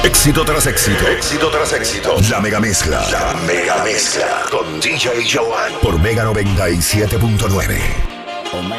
Éxito tras éxito. Éxito tras éxito. La mega mezcla. La mega mezcla. Con DJ Joan. Por Mega 97.9.